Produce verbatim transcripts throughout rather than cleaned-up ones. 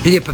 Lijepa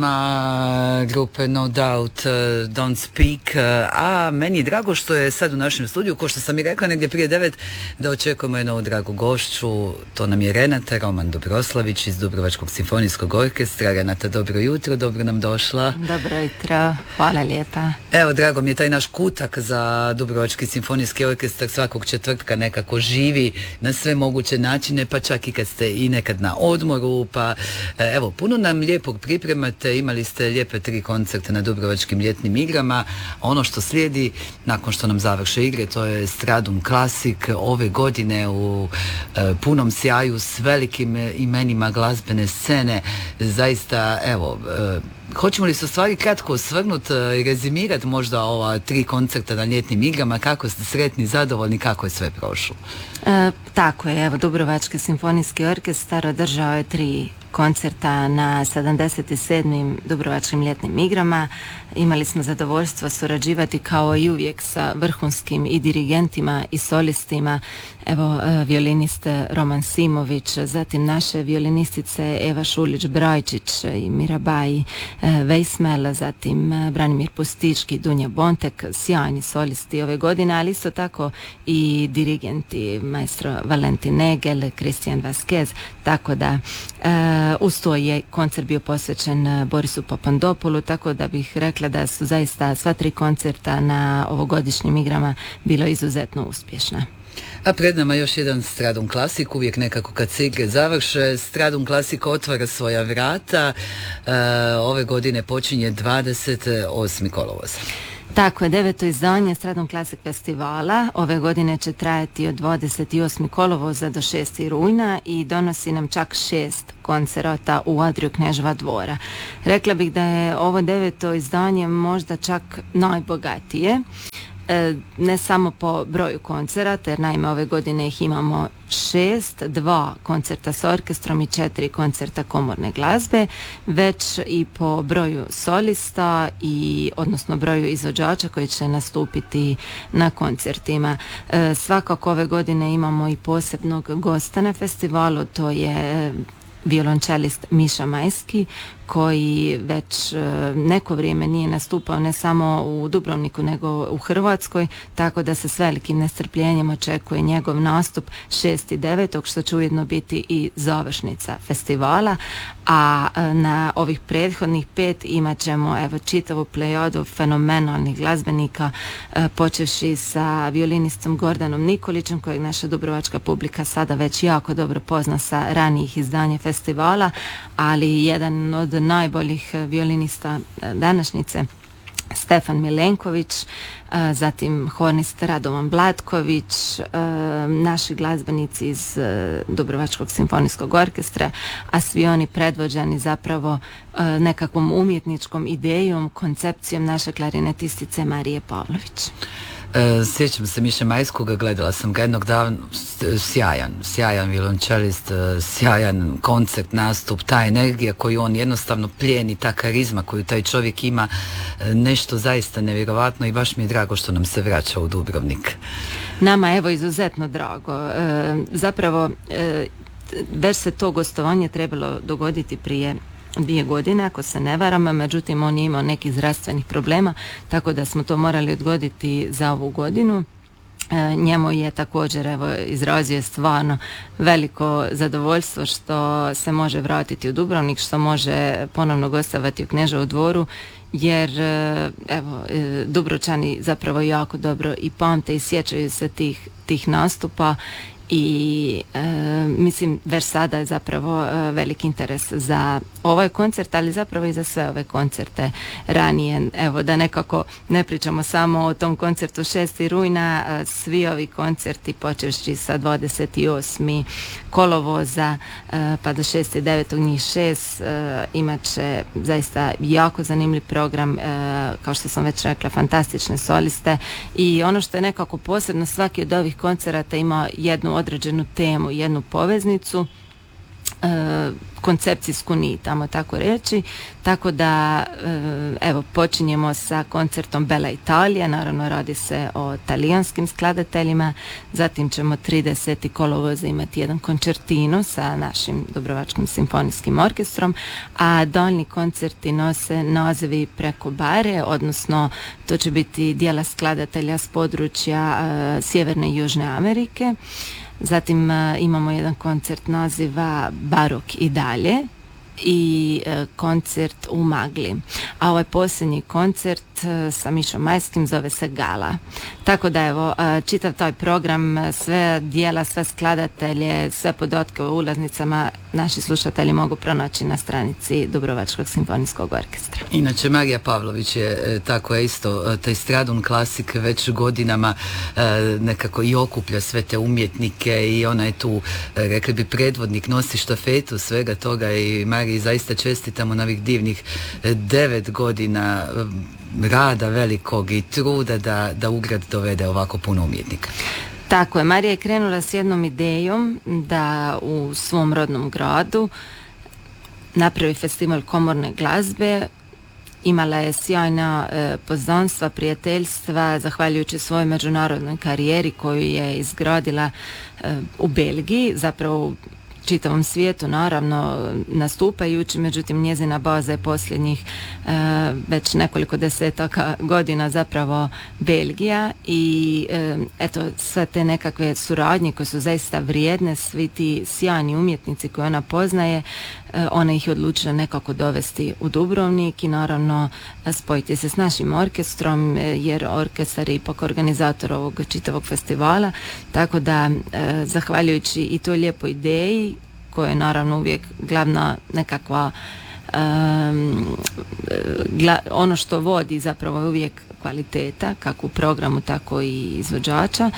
pjesma grupe No Doubt, uh, Don't Speak, uh, a meni je drago što je sad u našem studiju, ko što sam i rekla negdje prije devet, da očekujemo jednu dragu gošću. To nam je Renata Roman Dobroslavić iz Dubrovačkog simfonijskog orkestra. Renata, dobro jutro, dobro nam došla. Dobro jutro, hvala lijepa. Evo, drago mi je taj naš kutak za Dubrovački simfonijski orkestar svakog četvrtka nekako živi na sve moguće načine, pa čak i kad ste i nekad na odmoru, pa evo, puno nam lijepog pripremate, imali ste lijepe tri koncerte na Dubrovačkim ljetnim igrama. Ono što slijedi nakon što nam završe igre, to je Stradum Classic ove godine u e, punom sjaju s velikim imenima glazbene scene. Zaista, evo, e, hoćemo li se stvari kratko osvrnuti i rezimirati možda ova tri koncerta na ljetnim igrama, kako ste sretni, zadovoljni, kako je sve prošlo? E, tako je, evo, Dubrovački simfonijski orkestar održao je tri koncerta na sedamdeset sedmim Dubrovačkim ljetnim igrama. Imali smo zadovoljstvo surađivati kao i uvijek sa vrhunskim i dirigentima i solistima. Evo, violinist Roman Simović, zatim naše violinistice Eva Šulić-Brajčić i Mirabai Vejsmel, zatim Branimir Pustički, Dunja Bontek, sjajni solisti ove godine, ali isto tako i dirigenti, maestro Valentin Negel, Kristijan Vasquez, tako da e, uz to je koncert bio posvećen Borisu Papandopulu, tako da bih rekla da su zaista sva tri koncerta na ovogodišnjim igrama bilo izuzetno uspješna. A pred nama još jedan Stradum Classic, uvijek nekako kad se igre završe, Stradum Classic otvara svoja vrata, e, ove godine počinje dvadeset osmog kolovoza. Tako je, deveto izdanje Stradum Classic festivala ove godine će trajati od dvadeset osmog kolovoza do šestog rujna i donosi nam čak šest koncerata u Adriju Kneževa dvora. Rekla bih da je ovo deveto izdanje možda čak najbogatije, ne samo po broju koncerata, jer naime ove godine ih imamo šest, dva koncerta s orkestrom i četiri koncerta komorne glazbe, već i po broju solista i odnosno broju izvođača koji će nastupiti na koncertima. E, svakako ove godine imamo i posebnog gosta na festivalu, to je violončelist Miša Majski, koji već neko vrijeme nije nastupao ne samo u Dubrovniku nego u Hrvatskoj, tako da se s velikim nestrpljenjem očekuje njegov nastup šestog i devetog što će ujedno biti i završnica festivala, a na ovih prethodnih pet imat ćemo evo čitavu plejodu fenomenalnih glazbenika, počevši sa violinistom Gordanom Nikolićem, kojeg naša dubrovačka publika sada već jako dobro pozna sa ranijih izdanja festivala, ali jedan od najboljih violinista današnjice Stefan Milenković, zatim hornist Radovan Blatković, naši glazbenici iz Dubrovačkog simfonijskog orkestra, a svi oni predvođani zapravo nekakvom umjetničkom idejom, koncepcijom naše klarinetistice Marije Pavlović. E, sjećam se Miše Majskoga, gledala sam ga jednog davno, sjajan, sjajan violončelist, sjajan koncert, nastup, ta energija koju on jednostavno plijeni, ta karizma koju taj čovjek ima, nešto zaista nevjerovatno i baš mi je drago što nam se vraća u Dubrovnik. Nama evo izuzetno drago. E, zapravo e, već se to gostovanje trebalo dogoditi prije dvije godine, ako se ne varam, međutim on je imao nekih zdravstvenih problema, tako da smo to morali odgoditi za ovu godinu. E, njemu je također evo izrazio stvarno veliko zadovoljstvo što se može vratiti u Dubrovnik, što može ponovno gostovati u Kneževu dvoru, jer evo Dubrovčani zapravo jako dobro i pamte i sjećaju se tih, tih nastupa i e, mislim već sada je zapravo e, veliki interes za ovaj koncert, ali zapravo i za sve ove koncerte ranije. Evo da nekako ne pričamo samo o tom koncertu šestog rujna, e, svi ovi koncerti počevši sa dvadeset osmog kolovoza e, pa do šestog i devetog njih šest e, imat će zaista jako zanimljiv program, e, kao što sam već rekla, fantastične soliste i ono što je nekako posebno, svaki od ovih koncerata ima jednu određenu temu, jednu poveznicu e, koncepcijsku nit, tamo tako reći, tako da e, evo počinjemo sa koncertom Bella Italia, naravno radi se o talijanskim skladateljima, zatim ćemo tridesetog kolovoza imati jedan koncertino sa našim Dubrovačkim simfonijskim orkestrom, a daljni koncerti nose nazivi Preko bare, odnosno to će biti dijela skladatelja s područja e, Sjeverne i Južne Amerike. Zatim uh, imamo jedan koncert naziva Barok i dalje i uh, koncert u Magli. A ovaj posljednji koncert uh, sa Mišom Majskim zove se Gala. Tako da evo, uh, čitav taj program, sve dijela, sve skladatelje, sve podatke o ulaznicama naši slušatelji mogu pronaći na stranici Dubrovačkog simfonijskog orkestra. Inače, Marija Pavlović je e, tako je isto, taj Stradun klasik već godinama e, nekako i okuplja sve te umjetnike i ona je tu, e, rekli bi, predvodnik, nosi štafetu svega toga i Mariji zaista čestitamo na ovih divnih e, devet godina e, rada velikog i truda da, da u grad dovede ovako puno umjetnika. Tako je, Marija je krenula s jednom idejom da u svom rodnom gradu napravi festival komorne glazbe. Imala je sjajna e, poznanstva, prijateljstva, zahvaljujući svojoj međunarodnoj karijeri koju je izgradila e, u Belgiji, zapravo u čitavom svijetu, naravno nastupajući, međutim njezina baza je posljednjih e, već nekoliko desetaka godina zapravo Belgija i e, eto sve te nekakve suradnje koje su zaista vrijedne, svi ti sjajni umjetnici koje ona poznaje, e, ona ih je odlučila nekako dovesti u Dubrovnik i naravno spojiti se s našim orkestrom, e, jer orkestar je ipak organizator ovog čitavog festivala, tako da e, zahvaljujući i toj lijepoj ideji koja je naravno uvijek glavna nekakva um, gla, ono što vodi zapravo je uvijek kvaliteta, kako u programu tako i izvođača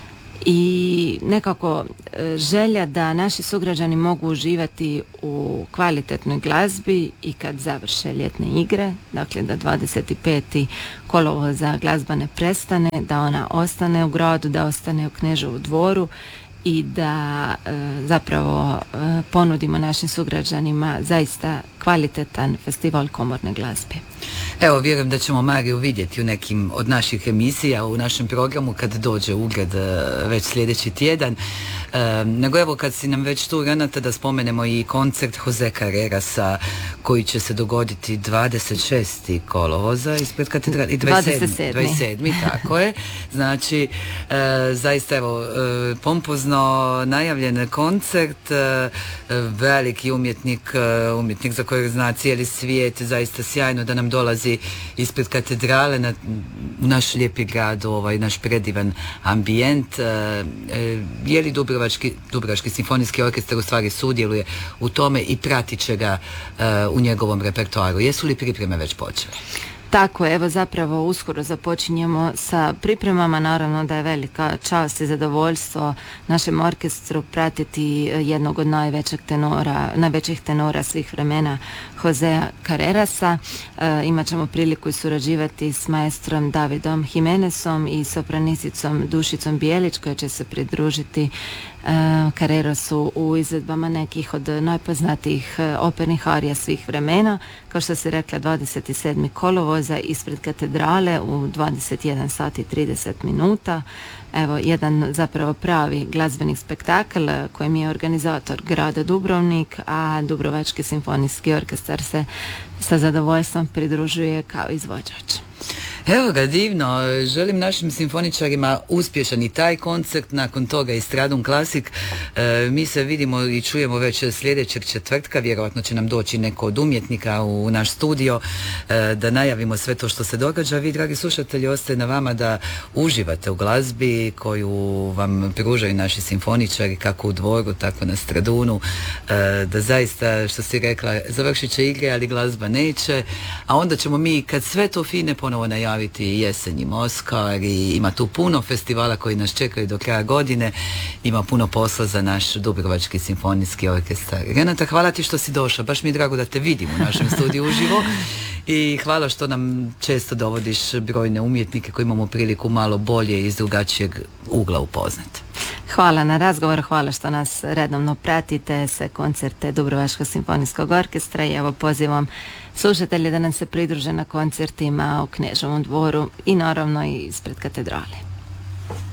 i nekako želja da naši sugrađani mogu uživati u kvalitetnoj glazbi i kad završe ljetne igre, dakle da dvadeset petog kolovoza glazba ne prestane, da ona ostane u gradu, da ostane u Kneževu dvoru i da e, zapravo e, ponudimo našim sugrađanima zaista kvalitetan festival komorne glazbe. Evo, vjerujem da ćemo Mariju vidjeti u nekim od naših emisija u našem programu kad dođe u grad već sljedeći tjedan. E, nego evo, kad si nam već tu, Renata, da spomenemo i koncert Jose Carrerasa koji će se dogoditi dvadeset šestog kolovoza ispred katedrale i dvadeset sedmog dvadeset sedmog tako je. Znači, e, zaista evo, e, pompozno najavljen koncert, e, veliki umjetnik, e, umjetnik za kojeg zna cijeli svijet, zaista sjajno da nam dolazi ispred katedrale na, u naš lijepi grad, ovaj naš predivan ambijent. E, e, je li Dubrovački, Dubrovački simfonijski orkestar u stvari sudjeluje u tome i pratit će ga e, u njegovom repertoaru? Jesu li pripreme već počele? Tako, evo zapravo uskoro započinjemo sa pripremama, naravno da je velika čast i zadovoljstvo našem orkestru pratiti jednog od najvećeg tenora, najvećih tenora svih vremena, Josea Carrerasa. E, imat ćemo priliku i surađivati s maestrom Davidom Jimenezom i sopranisticom Dušicom Bijelić koja će se pridružiti e, Carrerasu u izvedbama nekih od najpoznatijih e, opernih arija svih vremena, kao što se rekla dvadeset sedmog kolovoza ispred katedrale u dvadeset jedan sat i trideset minuta. Evo, jedan zapravo pravi glazbeni spektakl kojem je organizator grada Dubrovnik, a Dubrovački simfonijski orkestar se sa zadovoljstvom pridružuje kao izvođač. Evo ga, divno. Želim našim simfoničarima uspješan i taj koncert, nakon toga i Stradun klasik. E, mi se vidimo i čujemo već sljedećeg četvrtka, vjerojatno će nam doći neko od umjetnika u naš studio e, da najavimo sve to što se događa. Vi, dragi slušatelji, ostaje na vama da uživate u glazbi koju vam pružaju naši simfoničari, kako u Dvoru, tako na Stradunu, e, da zaista, što si rekla, završit će igre, ali glazba neće, a onda ćemo mi, kad sve to fine, ponovo najaviti jesen i Moskar i ima tu puno festivala koji nas čekaju do kraja godine, ima puno posla za naš Dubrovački simfonijski orkestar. Renata, hvala ti što si došla, baš mi je drago da te vidim u našem studiju uživo i hvala što nam često dovodiš brojne umjetnike koji imamo priliku malo bolje iz drugačijeg ugla upoznati. Hvala na razgovor, hvala što nas redovno pratite, sve koncerte Dubrovačkog simfonijskog orkestra i evo pozivam slušatelje da nam se pridruže na koncertima u Kneževom dvoru i naravno i ispred katedrale.